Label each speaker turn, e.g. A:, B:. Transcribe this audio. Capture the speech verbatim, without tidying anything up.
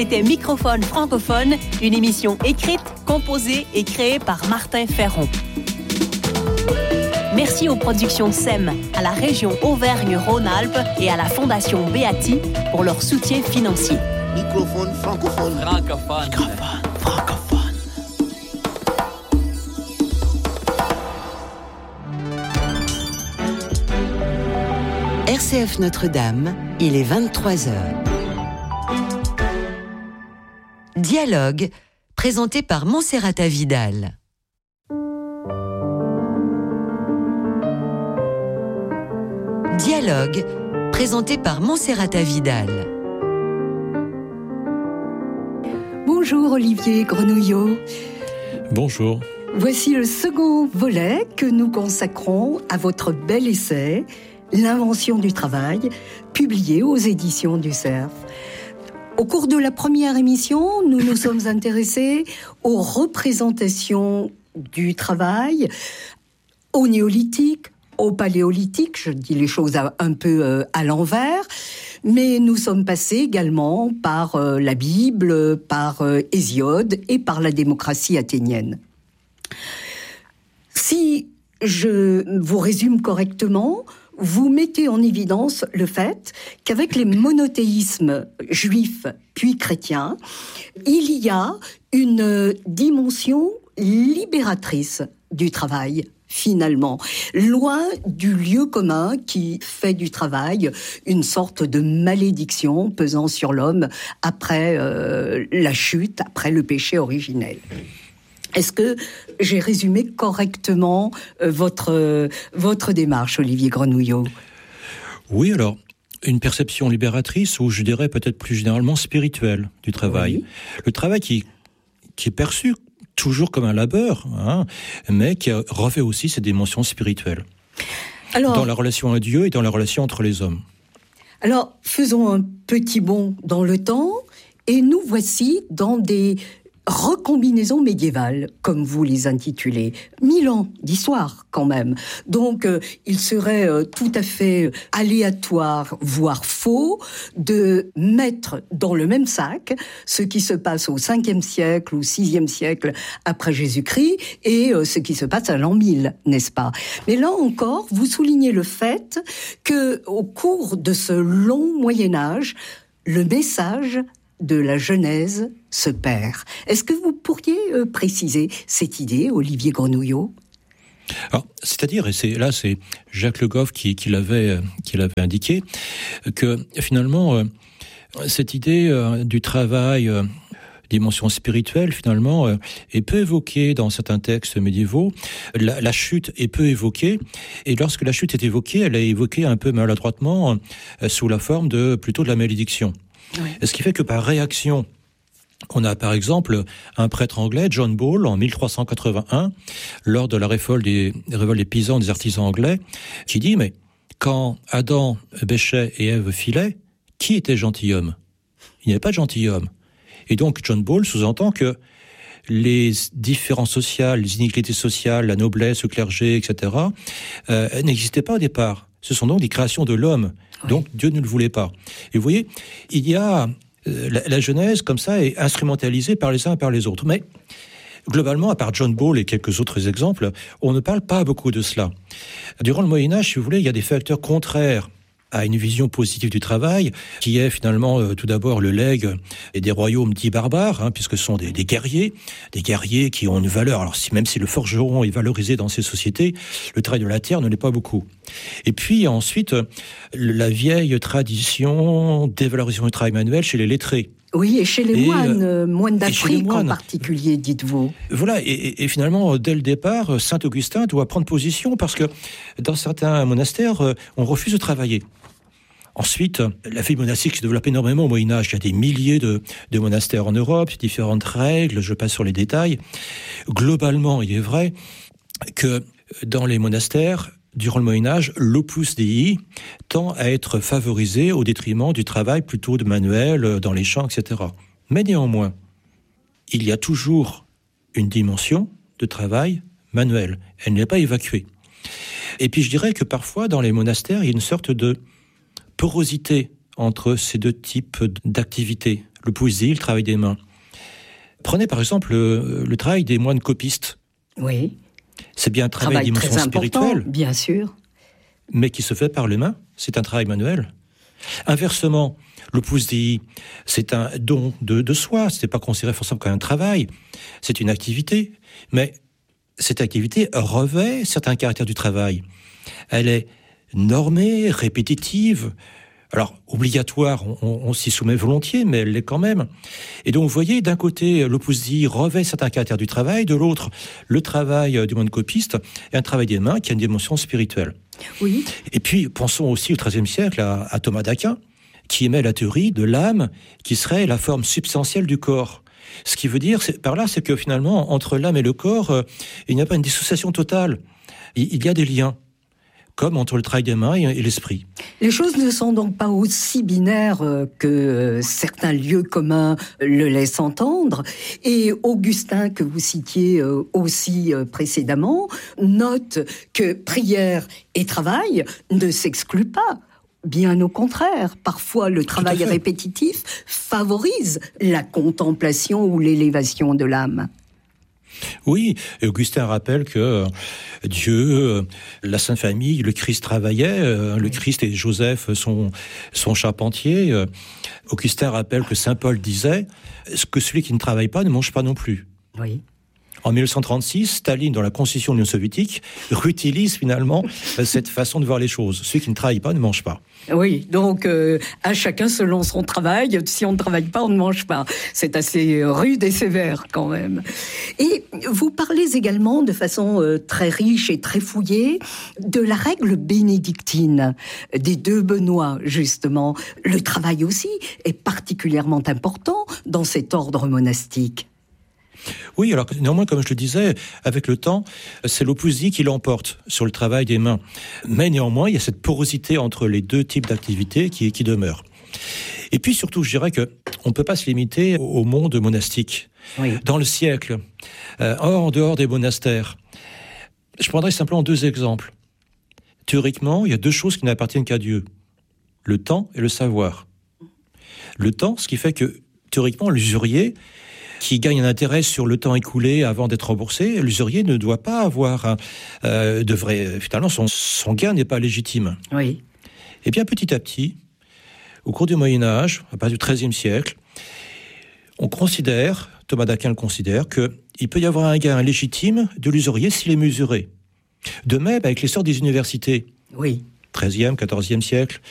A: C'était Microphone francophone, une émission écrite, composée et créée par Martin Ferron. Merci aux productions S E M, à la région Auvergne-Rhône-Alpes et à la Fondation Beati pour leur soutien financier.
B: Microphone francophone.
C: Francophone.
B: Microphone francophone.
D: R C F Notre-Dame, il est vingt-trois heures. Dialogue, présenté par Monserrata Vidal. Dialogue, présenté par Monserrata Vidal.
E: Bonjour Olivier Grenouillot.
F: Bonjour.
E: Voici le second volet que nous consacrons à votre bel essai, L'invention du travail, publié aux éditions du Cerf. Au cours de la première émission, nous nous sommes intéressés aux représentations du travail, au néolithique, au paléolithique, je dis les choses un peu à l'envers, mais nous sommes passés également par la Bible, par Hésiode et par la démocratie athénienne. Si je vous résume correctement, vous mettez en évidence le fait qu'avec les monothéismes juifs puis chrétiens, il y a une dimension libératrice du travail, finalement, loin du lieu commun qui fait du travail une sorte de malédiction pesant sur l'homme après euh, la chute, après le péché originel. Est-ce que j'ai résumé correctement euh, votre, euh, votre démarche, Olivier Grenouillot ?
F: Oui, alors, une perception libératrice, ou je dirais peut-être plus généralement spirituelle du travail. Oui. Le travail qui, qui est perçu toujours comme un labeur, hein, mais qui revêt aussi ses dimensions spirituelles. Alors, dans la relation à Dieu et dans la relation entre les hommes.
E: Alors, faisons un petit bond dans le temps, et nous voici dans des recombinaisons médiévales, comme vous les intitulez. Mille ans d'histoire, quand même. Donc, euh, il serait euh, tout à fait aléatoire, voire faux, de mettre dans le même sac ce qui se passe au cinquième siècle ou sixième siècle après Jésus-Christ et euh, ce qui se passe à l'an mille, n'est-ce pas ? Mais là encore, vous soulignez le fait que, au cours de ce long Moyen-Âge, le message de la Genèse se perd. Est-ce que vous pourriez euh, préciser cette idée, Olivier Grenouillot ?
F: Alors, c'est-à-dire, et c'est, là c'est Jacques Le Goff qui, qui, l'avait, qui l'avait indiqué, que finalement, euh, cette idée euh, du travail, euh, dimension spirituelle finalement, euh, est peu évoquée dans certains textes médiévaux. La, la chute est peu évoquée, et lorsque la chute est évoquée, elle est évoquée un peu maladroitement, euh, sous la forme de plutôt de la malédiction. Oui. Ce qui fait que par réaction, on a par exemple un prêtre anglais, John Ball, en mille trois cent quatre-vingt-un, lors de la révolte des, révolte des paysans, des artisans anglais, qui dit, mais quand Adam bêchait et Ève filait, qui était gentilhomme ? Il n'y avait pas de gentilhomme. Et donc John Ball sous-entend que les différences sociales, les inégalités sociales, la noblesse, le clergé, et cetera, euh, n'existaient pas au départ. Ce sont donc des créations de l'homme. Oui. Donc Dieu ne le voulait pas. Et vous voyez, il y a euh, la, la Genèse comme ça est instrumentalisée par les uns et par les autres. Mais globalement, à part John Ball et quelques autres exemples, on ne parle pas beaucoup de cela. Durant le Moyen-Âge, si vous voulez, il y a des facteurs contraires à une vision positive du travail, qui est finalement euh, tout d'abord le legs des royaumes dits barbares, hein, puisque ce sont des, des guerriers, des guerriers qui ont une valeur. Alors si, même si le forgeron est valorisé dans ces sociétés, le travail de la terre ne l'est pas beaucoup. Et puis ensuite, la vieille tradition dévalorisation du travail manuel chez les lettrés.
E: Oui, et chez les et, moines, euh, moines d'Afrique moines. En particulier, dites-vous.
F: Voilà, et, et, et finalement, dès le départ, Saint Augustin doit prendre position parce que dans certains monastères, on refuse de travailler. Ensuite, la vie monastique s'est développée énormément au Moyen-Âge. Il y a des milliers de, de monastères en Europe, différentes règles, je passe sur les détails. Globalement, il est vrai que dans les monastères, durant le Moyen-Âge, l'opus dei tend à être favorisé au détriment du travail plutôt de manuel, dans les champs, et cetera. Mais néanmoins, il y a toujours une dimension de travail manuel. Elle n'est pas évacuée. Et puis je dirais que parfois, dans les monastères, il y a une sorte de porosité entre ces deux types d'activités, le poésie, le travail des mains. Prenez par exemple le, le travail des moines copistes.
E: Oui.
F: C'est bien un travail,
E: Travail
F: d'émotion
E: très important,
F: spirituelle,
E: bien sûr.
F: mais qui se fait par les mains. C'est un travail manuel. Inversement, l'opousie, c'est un don de, de soi. Ce n'est pas considéré forcément comme un travail. C'est une activité. Mais cette activité revêt certains caractères du travail. Elle est normée, répétitive. Alors, obligatoire, on, on s'y soumet volontiers, mais elle l'est quand même. Et donc, vous voyez, d'un côté, l'opousie revêt certains caractères du travail, de l'autre, le travail du moine copiste est un travail des mains qui a une dimension spirituelle.
E: Oui.
F: Et puis, pensons aussi au treizième siècle à, à Thomas d'Aquin, qui émet la théorie de l'âme qui serait la forme substantielle du corps. Ce qui veut dire, c'est, par là, c'est que finalement, entre l'âme et le corps, euh, il n'y a pas une dissociation totale. Il, il y a des liens, comme entre le travail des mains et, et l'esprit.
E: Les choses ne sont donc pas aussi binaires que certains lieux communs le laissent entendre. Et Augustin, que vous citiez aussi précédemment, note que prière et travail ne s'excluent pas. Bien au contraire, parfois le travail répétitif favorise la contemplation ou l'élévation de l'âme.
F: Oui, et Augustin rappelle que euh, Dieu, euh, la Sainte Famille, le Christ travaillait, euh, le Christ et Joseph sont, sont charpentiers. Euh, Augustin rappelle que Saint Paul disait que celui qui ne travaille pas ne mange pas non plus.
E: Oui.
F: En mille neuf cent trente-six, Staline, dans la constitution de l'Union soviétique, réutilise finalement cette façon de voir les choses. Celui qui ne travaille pas ne mange pas.
E: Oui, donc euh, à chacun selon son travail. Si on ne travaille pas, on ne mange pas. C'est assez rude et sévère quand même. Et vous parlez également de façon euh, très riche et très fouillée de la règle bénédictine des deux Benoît, justement. Le travail aussi est particulièrement important dans cet ordre monastique.
F: Oui, alors néanmoins, comme je le disais, avec le temps, c'est l'opousie qui l'emporte sur le travail des mains. Mais néanmoins, il y a cette porosité entre les deux types d'activités qui, qui demeure. Et puis surtout, je dirais que on ne peut pas se limiter au monde monastique. Oui. Dans le siècle, euh, hors, en dehors des monastères, je prendrai simplement deux exemples. Théoriquement, il y a deux choses qui n'appartiennent qu'à Dieu. Le temps et le savoir. Le temps, ce qui fait que, théoriquement, l'usurier qui gagne un intérêt sur le temps écoulé avant d'être remboursé, l'usurier ne doit pas avoir un, euh, de vrai. Finalement, son, son gain n'est pas légitime.
E: Oui.
F: Et bien, petit à petit, au cours du Moyen-Âge, à partir du treizième siècle, on considère, Thomas d'Aquin le considère, qu'il peut y avoir un gain légitime de l'usurier s'il est mesuré. De même, avec l'essor des universités.
E: Oui.
F: treizième, quatorzième siècle,